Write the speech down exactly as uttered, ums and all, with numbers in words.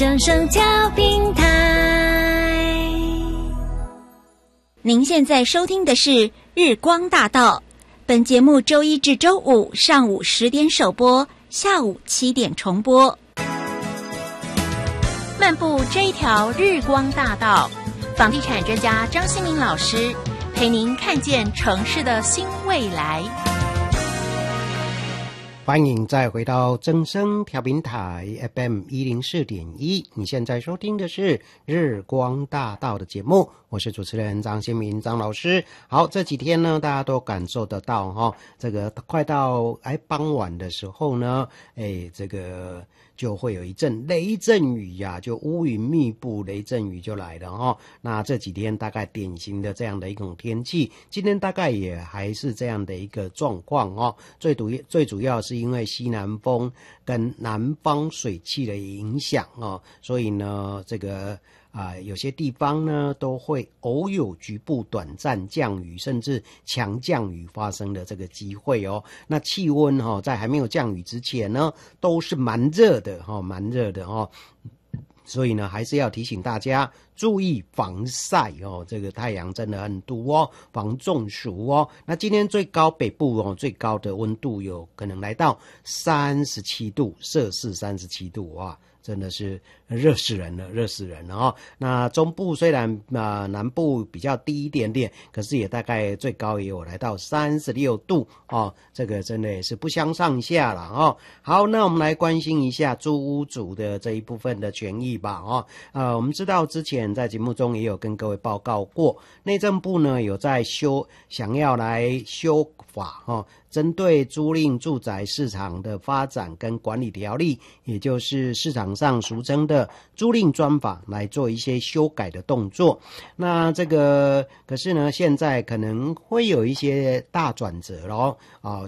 正声调频台。 您现在收听的是日光大道，本节目周一至周五上午十点首播，下午七点重播。漫步这一条日光大道，房地产专家张新民老师陪您看见城市的新未来。 欢迎再回到正声调频台 F M 一零四点一，你现在收听的是日光大道的节目，我是主持人张新民张老师。好，这几天呢，大家都感受得到哈、哦，这个快到哎傍晚的时候呢，哎这个就会有一阵雷阵雨呀、啊，就乌云密布，雷阵雨就来了哈、哦。那这几天大概典型的这样的一种天气，今天大概也还是这样的一个状况哦。最主最主要是因为西南风跟南方水汽的影响哦，所以呢，这个啊、呃，有些地方呢都会偶有局部短暂降雨，甚至强降雨发生的这个机会哦。那气温哈、哦，在还没有降雨之前呢，都是蛮热的哈、哦，蛮热的哦。所以呢，还是要提醒大家注意防晒哦，这个太阳真的很毒哦，防中暑哦。那今天最高北部哦，最高的温度有可能来到三十七度摄氏，三十七度哇。真的是热死人了，热死人了哦。那中部虽然啊、呃、南部比较低一点点，可是也大概最高也有来到三十六度哦，这个真的也是不相上下了哦。好，那我们来关心一下租屋族的这一部分的权益吧哦。呃，我们知道之前在节目中也有跟各位报告过，内政部呢有在修，想要来修法哦。针对租赁住宅市场的发展跟管理条例，也就是市场上俗称的租赁专法来做一些修改的动作。那这个可是呢，现在可能会有一些大转折咯啊、